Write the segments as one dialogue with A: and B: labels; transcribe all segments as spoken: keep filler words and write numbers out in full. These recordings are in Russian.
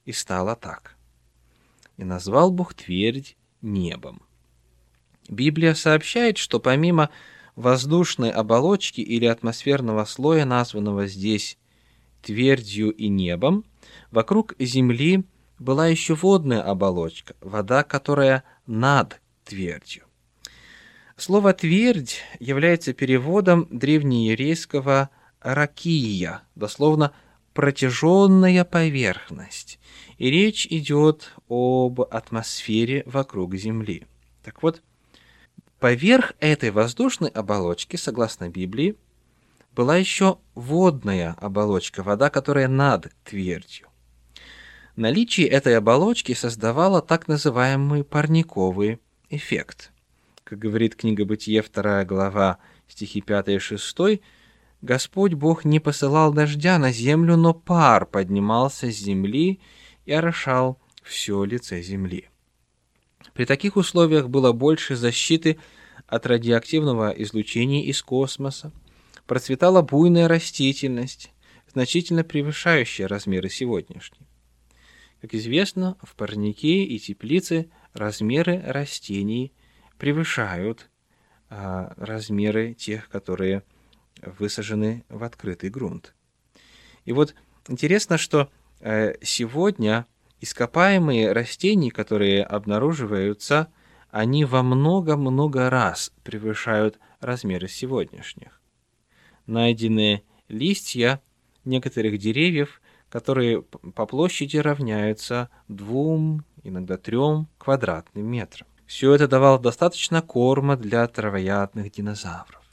A: и стало так. И назвал Бог твердь небом. Библия сообщает, что помимо воздушной оболочки или атмосферного слоя, названного здесь твердью и небом, вокруг Земли была еще водная оболочка, вода, которая над твердью. Слово «твердь» является переводом древнееврейского «ракия», дословно «протяженная поверхность». И речь идет об атмосфере вокруг Земли. Так вот, поверх этой воздушной оболочки, согласно Библии, была еще водная оболочка, вода, которая над твердью. Наличие этой оболочки создавало так называемый парниковый эффект. Как говорит книга Бытие, вторая глава, стихи пятый и шесть, «Господь Бог не посылал дождя на землю, но пар поднимался с земли и орошал все лице земли». При таких условиях было больше защиты от радиоактивного излучения из космоса, процветала буйная растительность, значительно превышающая размеры сегодняшние. Как известно, в парнике и теплице размеры растений превышают а, размеры тех, которые высажены в открытый грунт. И вот интересно, что э, сегодня ископаемые растения, которые обнаруживаются, они во много-много раз превышают размеры сегодняшних. Найдены листья некоторых деревьев, которые по площади равняются двум, иногда трем квадратным метрам. Все это давало достаточно корма для травоядных динозавров.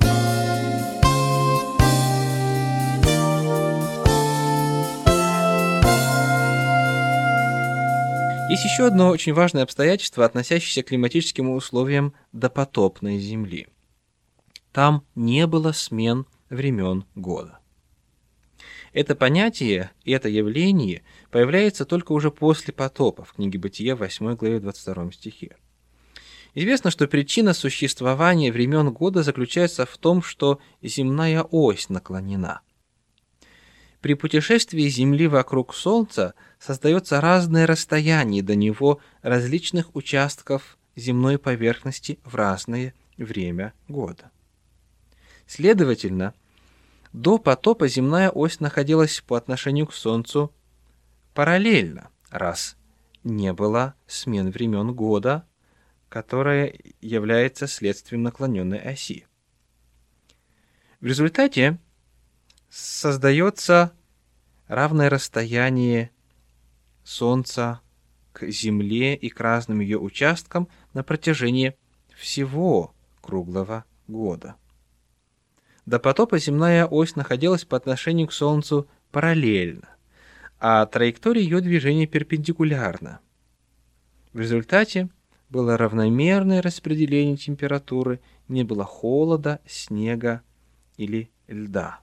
A: Есть еще одно очень важное обстоятельство, относящееся к климатическим условиям допотопной Земли. Там не было смен времен года. Это понятие и это явление появляется только уже после потопа в книге Бытие, восьмой главе, двадцать втором стихе. Известно, что причина существования времен года заключается в том, что земная ось наклонена. При путешествии Земли вокруг Солнца создается разное расстояние до него различных участков земной поверхности в разное время года. Следовательно, до потопа земная ось находилась по отношению к Солнцу параллельно, раз не было смен времен года, которая является следствием наклоненной оси. В результате создается равное расстояние Солнца к Земле и к разным ее участкам на протяжении всего круглого года. До потопа земная ось находилась по отношению к Солнцу параллельно, а траектория ее движения перпендикулярна. В результате было равномерное распределение температуры, не было холода, снега или льда.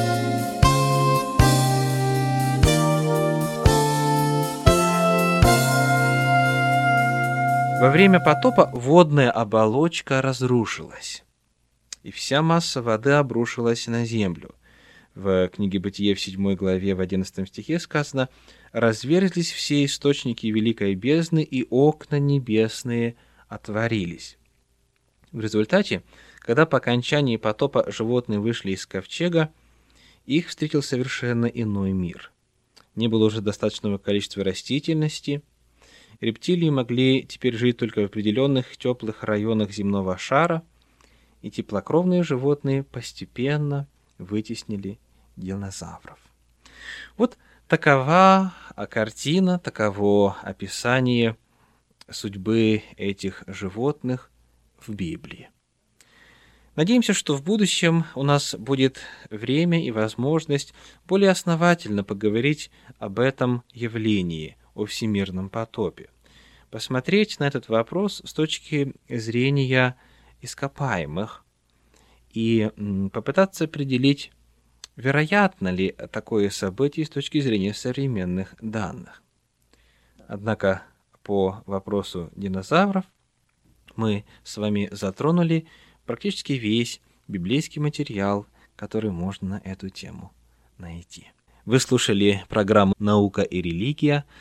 A: Во время потопа водная оболочка разрушилась, и вся масса воды обрушилась на землю. В книге Бытие в седьмой главе в одиннадцатом стихе сказано: «Разверзлись все источники великой бездны, и окна небесные отворились». В результате, когда по окончании потопа животные вышли из ковчега, их встретил совершенно иной мир. Не было уже достаточного количества растительности. Рептилии могли теперь жить только в определенных теплых районах земного шара, и теплокровные животные постепенно вытеснили динозавров. Вот такова картина, таково описание судьбы этих животных в Библии. Надеемся, что в будущем у нас будет время и возможность более основательно поговорить об этом явлении, о всемирном потопе. Посмотреть на этот вопрос с точки зрения ископаемых и попытаться определить, вероятно ли такое событие с точки зрения современных данных. Однако по вопросу динозавров мы с вами затронули практически весь библейский материал, который можно на эту тему найти. Вы слушали программу «Наука и религия»,